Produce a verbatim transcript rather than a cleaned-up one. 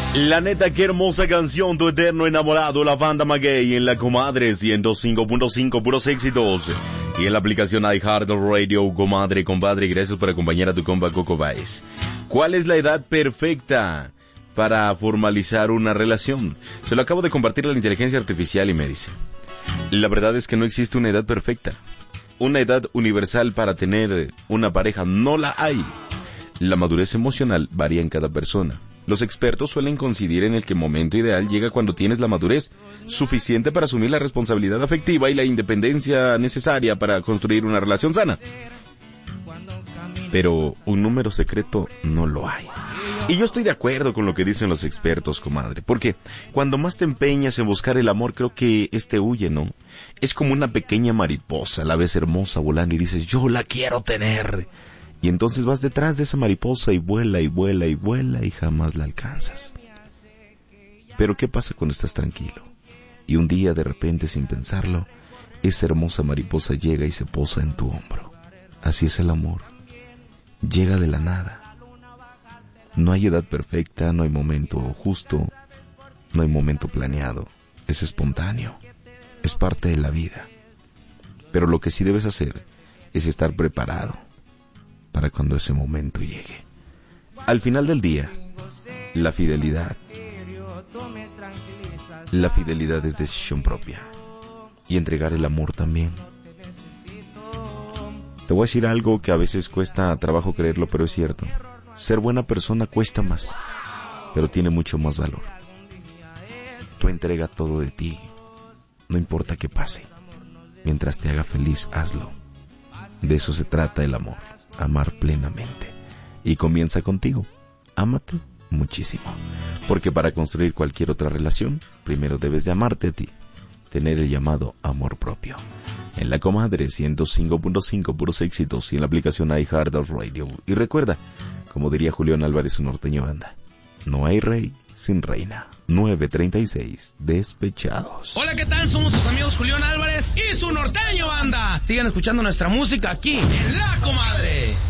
La neta, qué hermosa canción, Tu Eterno Enamorado, la banda Maguey en la Comadre ciento cinco punto cinco, puros éxitos. Y en la aplicación iHeartRadio, comadre, compadre, gracias por acompañar a tu compa Coco Baez. ¿Cuál es la edad perfecta para formalizar una relación? Se lo acabo de compartir a la inteligencia artificial y me dice: la verdad es que no existe una edad perfecta. Una edad universal para tener una pareja no la hay. La madurez emocional varía en cada persona. Los expertos suelen coincidir en el que el momento ideal llega cuando tienes la madurez suficiente para asumir la responsabilidad afectiva y la independencia necesaria para construir una relación sana. Pero un número secreto no lo hay. Y yo estoy de acuerdo con lo que dicen los expertos, comadre, porque cuando más te empeñas en buscar el amor, creo que este huye, ¿no? Es como una pequeña mariposa, la ves hermosa volando y dices, yo la quiero tener. Y entonces vas detrás de esa mariposa y vuela y vuela y vuela y jamás la alcanzas. Pero ¿qué pasa cuando estás tranquilo? Y un día, de repente, sin pensarlo, esa hermosa mariposa llega y se posa en tu hombro. Así es el amor. Llega de la nada. No hay edad perfecta, no hay momento justo, no hay momento planeado. Es espontáneo. Es parte de la vida. Pero lo que sí debes hacer es estar preparado para cuando ese momento llegue. Al final del día, la fidelidad, la fidelidad es decisión propia. Y entregar el amor también. Te voy a decir algo que a veces cuesta trabajo creerlo, pero es cierto. Ser buena persona cuesta más, pero tiene mucho más valor. Tú entrega todo de ti, no importa qué pase. Mientras te haga feliz, hazlo. De eso se trata el amor. Amar plenamente. Y comienza contigo. Ámate muchísimo. Porque para construir cualquier otra relación, primero debes de amarte a ti. Tener el llamado amor propio. En la Comadre ciento cinco punto cinco, puros éxitos, y en la aplicación iHeartRadio. Y recuerda, como diría Julián Álvarez, su norteño banda, no hay rey sin reina. nueve treinta y seis, Despechados. Hola, ¿qué tal? Somos sus amigos Julián Álvarez y su norteño banda. Sigan escuchando nuestra música aquí en La Comadre.